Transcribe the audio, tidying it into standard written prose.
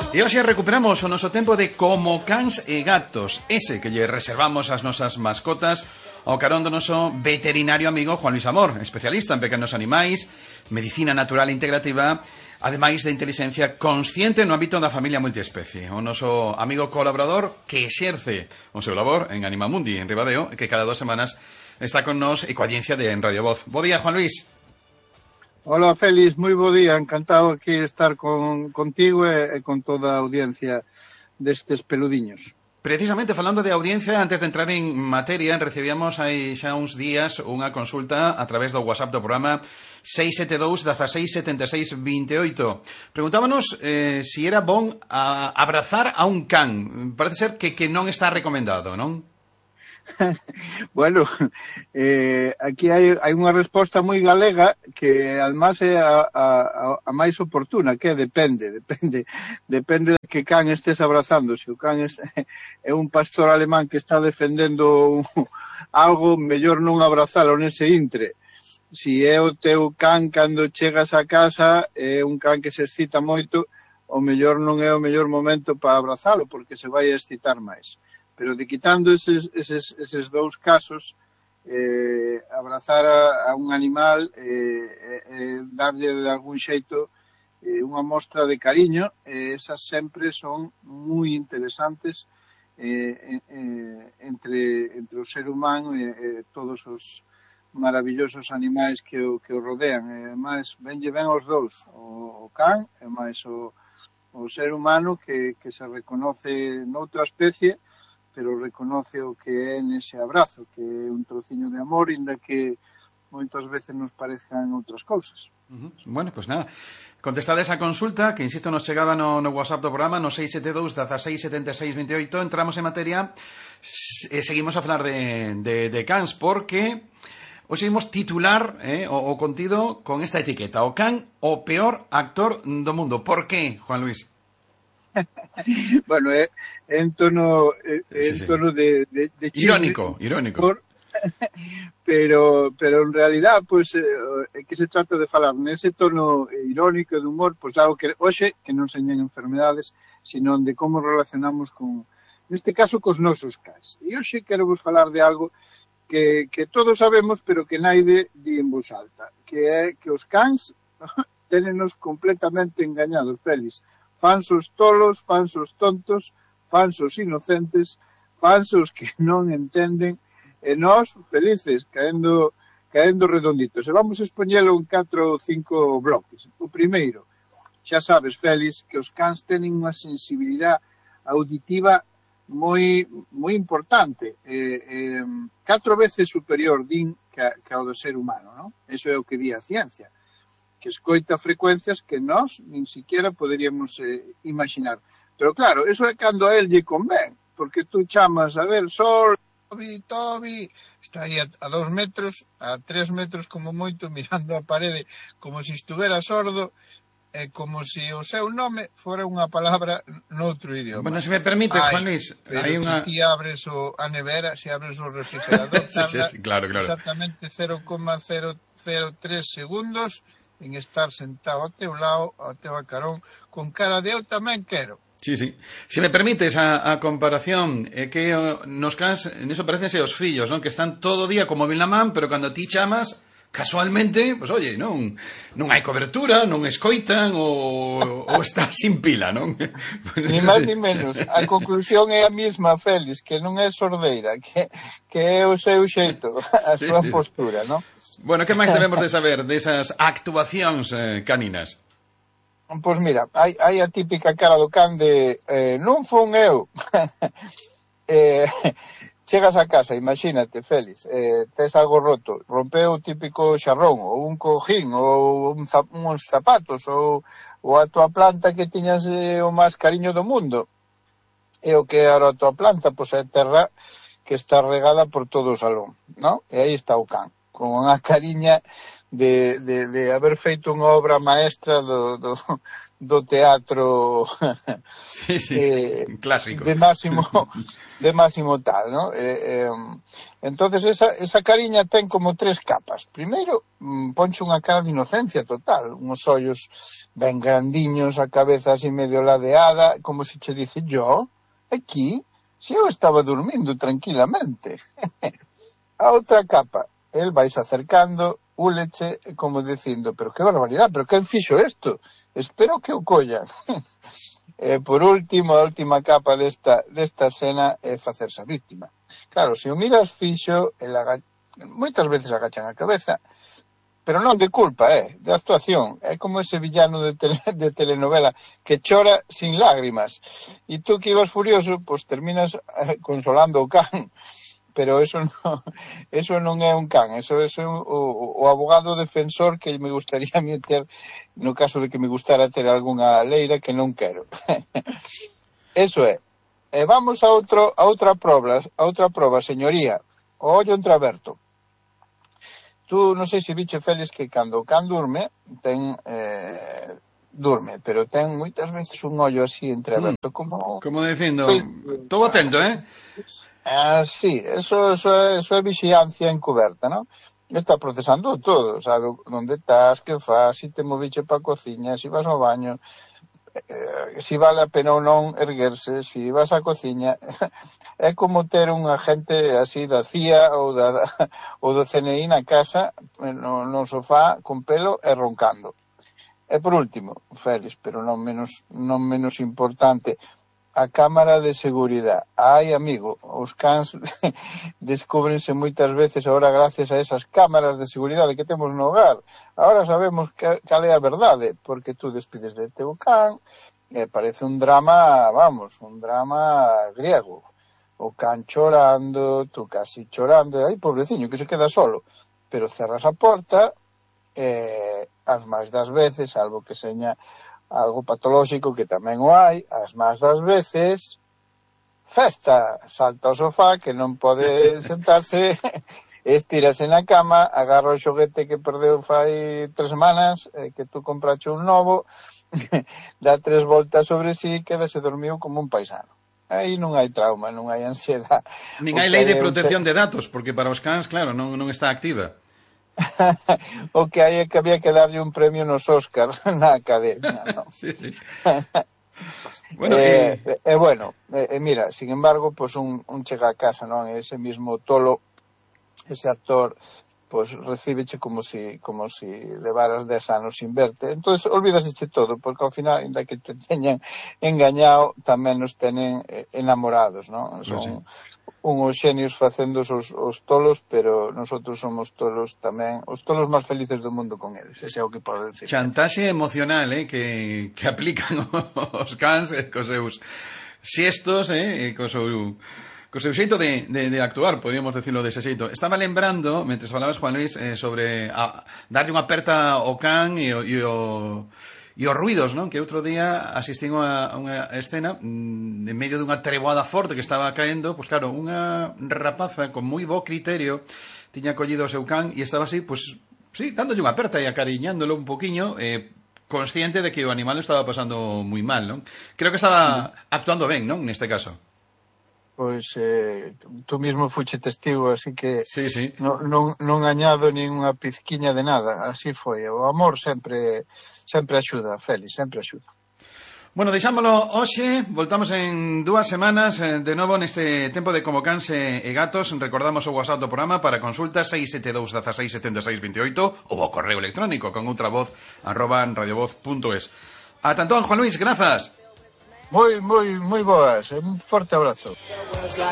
E hoxe recuperamos o noso tempo de Como Cans e Gatos, ese que lle reservamos ás nosas mascotas ao carón do noso veterinario amigo Juan Luis Amor, especialista en pequenos animais, medicina natural integrativa, ademais de inteligencia consciente no ámbito da familia multiespecie. O noso amigo colaborador que exerce o seu labor en Animamundi, en Ribadeo, que cada 2 semanas está con nos e coa audiencia de En Radio Voz. Bo día, Juan Luis. Hola, Félix, moi bo día, encantado aquí de estar contigo e con toda a audiencia destes peludiños. Precisamente, falando de audiencia, antes de entrar en materia, recibíamos hai xa uns días unha consulta a través do WhatsApp do programa 672 16 76 28. Preguntámonos si era bon abrazar a un can. Parece ser que non está recomendado, non? Bueno, aquí hai unha resposta moi galega que además é a máis oportuna, que depende de que can estés abrazando. Se o can é un pastor alemán que está defendendo algo, mellor non abrazalo nese intre. Si é o teu can cando chegas a casa, é un can que se excita moito, o mellor non é o mellor momento para abrazalo, porque se vai a excitar máis. Pero de quitando eses dous casos, abrazar a un animal, darlle de algún xeito unha mostra de cariño, esas sempre son moi interesantes entre o ser humano e todos os maravillosos animais que o rodean. Máis, venlle ben aos dous, o can e máis o ser humano que se reconoce noutra especie, pero reconoce o que é nese abrazo, que é un trociño de amor, inda que moitas veces nos parezcan outras cousas. Bueno, pues nada, contestada esa consulta, que insisto nos chegaba no WhatsApp do programa, no 672 16 76 28, entramos en materia e seguimos a falar de cans, porque hoxe imos titular o contido con esta etiqueta: o can, o peor actor do mundo. Por qué, Juan Luis? Bueno, en tono de irónico. pero en realidad, pues, que se trata de falar nese tono irónico de humor, pues algo que hoxe que non señan enfermedades, sino de como relacionamos neste caso, cos nosos cans. E hoxe quero vos falar de algo que todos sabemos, pero que naide di en voz alta, que é que os cans tenenos completamente engañados, Félix. Fans os tolos, fans os tontos, fans os inocentes, fans os que non entenden, e nós felices, caendo redonditos. E vamos expoñelo en 4 ou 5 bloques. O primeiro, xa sabes, Félix, que os cans teñen unha sensibilidade auditiva moi importante, 4 veces superior, din, que ao do ser humano, non? Eso é o que di a ciencia, que escoita frecuencias que nós nin siquiera poderíamos imaginar. Pero claro, eso é cando a él lle convén, porque tú chamas a ver, Sol, Tobi, está aí a 2 metros, a 3 metros como moito, mirando a parede como se estuvera sordo, como se o seu nome fora unha palabra noutro idioma. Bueno, se me permites, Juan Luis, pero se ti abres a nevera, se abres o refrigerador, tarda claro. Exactamente 0,003 segundos en estar sentado ao teu lado, ao teu acarón, con cara de eu tamén quero. Sí. Se me permites a comparación, é que nos cans, neso parecense os fillos, non? Que están todo o día con móvil na man, pero cando ti chamas, casualmente, pues oye, non hai cobertura, non escoitan ou está sin pila, non? Ni máis ni menos. A conclusión é a mesma, Félix, que non é sordeira, que é o seu xeito, a súa postura, non? Bueno, que máis debemos de saber desas actuacións caninas? Pois mira, hai a típica cara do can de non fun eu. Chegas a casa, imagínate, Félix, tes algo roto, rompeu o típico xarrón, ou un cojín, ou uns zapatos, ou a tua planta que tiñas o máis cariño do mundo. E o que era a tua planta, pois é terra que está regada por todo o salón, non? E aí está o can, con unha cariña de haber feito unha obra maestra do teatro clásico de máximo tal, ¿no? Entonces esa cariña ten como 3 capas. Primeiro, ponche unha cara de inocencia total, uns ollos ben grandiños, a cabeza así medio ladeada, como se che dice, yo, aquí, se eu estaba dormindo tranquilamente. A outra capa, el vais acercando, úleche, como dicindo, pero que barbaridade, pero quen fixo isto? Espero que o collan. Por último, a última capa desta escena é facerse a víctima. Claro, se o miras fixo, moitas veces agachan a cabeza, pero non de culpa, de actuación. É como ese villano de telenovela que chora sin lágrimas. E tú que ibas furioso, pois terminas consolando o can. Pero eso non é un can, eso é o abogado defensor que me gustaría meter no caso de que me gustara ter algunha leira que non quero. Eso é. Vamos a outra proba, señoría. O ollo entreaberto. Tú non sei se viche, Félix, que cando o can durme, durme, pero ten moitas veces un ollo así entreaberto, como dicindo, estou atento, sí, eso é vixiancia encoberta, ¿no? Está procesando todo, sabe onde estás, que faz, se te moviche pa cociña, se vas ao baño, se vale a pena ou non erguerse, se vas á cociña. É como ter un agente así da CIA ou do CNI na casa, no sofá, con pelo e roncando. E por último, Félix, pero non menos importante, a cámara de seguridade. Ai, amigo, os cans descúbrense moitas veces agora gracias a esas cámaras de seguridade que temos no hogar. Agora sabemos cal é a verdade, porque tú despides de teu can, parece un drama, un drama griego. O can chorando, tú casi chorando, ai, pobreciño, que se queda solo. Pero cerras a porta, as máis das veces, salvo que seña algo patolóxico, que tamén o hai, as máis das veces, festa, salta ao sofá, que non pode sentarse, estírase na cama, agarra o xoguete que perdeu fai 3 semanas, que tú comprache un novo, dá 3 voltas sobre sí, quedase dormiu como un paisano. Aí non hai trauma, non hai ansiedade. Nin hai lei de protección de datos, porque para os cans, claro, non está activa. O que hai é que había que darlle un premio nos Óscars na academia, ¿no? Sí. Bueno, mira, sin embargo, pues un chega a casa, non? Ese mismo tolo, ese actor, pues recíbeche como si levaras 10 anos sin verte. Entonces, olvídaseche todo, porque ao final, ainda que te teñan engañado, tamén nos tenen enamorados, non? Son unhos xenios facendo os tolos, pero nosotros somos tolos tamén, os tolos máis felices do mundo con eles, ese é o que podo decir. Chantaxe emocional, que aplican os cans cos seus xestos, co seu xeito de actuar, podríamos decirlo dese xeito. Estaba lembrando, mentre falabas, Juan Luis, sobre darlle unha aperta ao can e os ruidos, non? Que outro día asistín a unha escena en medio dunha treboada forte que estaba caendo, pois claro, unha rapaza con moi bo criterio tiña collido o seu can e estaba así, pois sí, dándolle unha aperta e acariñándolo un poquiño, consciente de que o animal estaba pasando moi mal, non? Creo que estaba actuando ben, non? Neste caso. Pois tú mismo fuche testigo, así que sí. Non añado nin unha pizquiña de nada, así foi. O amor sempre axuda, Félix, sempre axuda. Bueno, deixámolo hoxe, voltamos en 2 semanas de novo neste tempo de Como Cans e Gatos. Recordamos o WhatsApp do programa para consultas 672 16 76 28 ou o correo electrónico con outra voz @radiovoz.es. Ata entón, Juan Luis, grazas. Moi boas, un forte abrazo.